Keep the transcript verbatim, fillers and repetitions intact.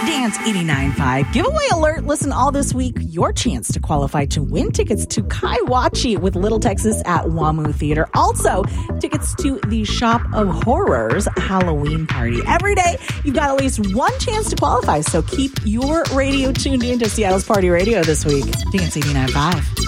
Dance eighty-nine point five giveaway alert. Listen all this week. Your chance to qualify to win tickets to Kaiwachi with Little Texas at WAMU Theater. Also, tickets to the Shop of Horrors Halloween party. Every day, you've got at least one chance to qualify. So keep your radio tuned into Seattle's Party Radio this week. Dance eighty-nine point five.